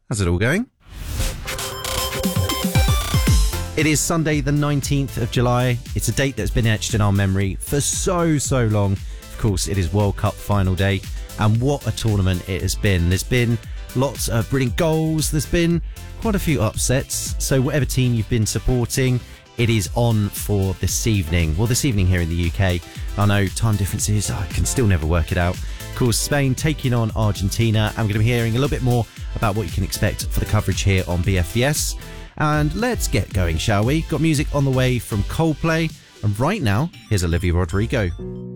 How's it all going? It is Sunday the 19th of July. It's a date that's been etched in our memory for so long. Of course, it is World Cup final day, and what a tournament it has been. There's been lots of brilliant goals. There's been quite a few upsets. So whatever team you've been supporting, it is on for this evening. Well, this evening here in the UK. I know time differences, I can still never work it out. Of course, Spain taking on Argentina. I'm going to be hearing a little bit more about what you can expect for the coverage here on BFVS. And let's get going, shall we? Got music on the way from Coldplay. And right now, here's Olivia Rodrigo.